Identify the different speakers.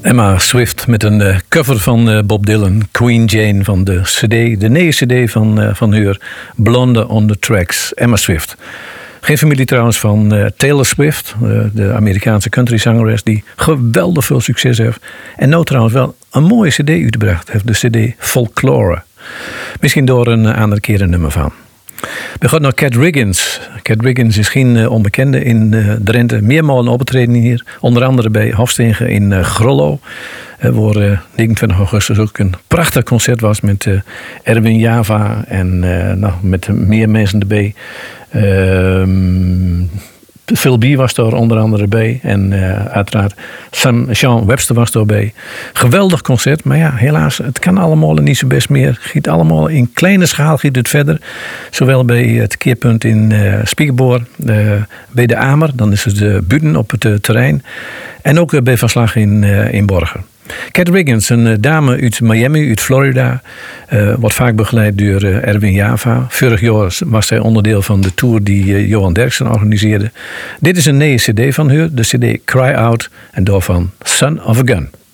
Speaker 1: Emma Swift met een cover van Bob Dylan, Queen Jane van de nieuwe cd van haar, Blonde on the Tracks, Emma Swift. Geen familie trouwens van Taylor Swift, de Amerikaanse countryzangeres die geweldig veel succes heeft. En nou trouwens wel een mooie cd uitgebracht heeft, de cd Folklore. Misschien door een andere keer een nummer van. We gaan naar Cat Riggins. Cat Riggins is geen onbekende in Drenthe. Meermalen opgetreden hier. Onder andere bij Hofstegen in Grollo. Waar 29 augustus ook een prachtig concert was met Erwin Java en met meer mensen erbij. Phil B was er onder andere bij. En uiteraard Sean Webster was erbij. Geweldig concert. Maar ja, helaas, het kan allemaal niet zo best meer. Het giet allemaal in kleine schaal giet het verder. Zowel bij het keerpunt in Spiekerboor. Bij de Amer. Dan is het buiten op het terrein. En ook bij Verslag in Borger. Cat Riggins, een dame uit Miami, uit Florida. Wordt vaak begeleid door Erwin Java. Vorig jaar was zij onderdeel van de tour die Johan Derksen organiseerde. Dit is een nieuwe cd van haar, de cd Cry Out. En daarvan Son of a Gun.